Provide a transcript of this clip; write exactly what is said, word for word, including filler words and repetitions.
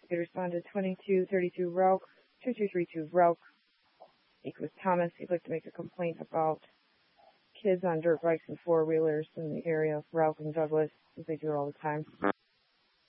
You responded twenty-two thirty-two Rauch, two two three two Rauch. Speak with Thomas. He'd like to make a complaint about kids on dirt bikes and four-wheelers in the area of Rauch and Douglas, as they do all the time.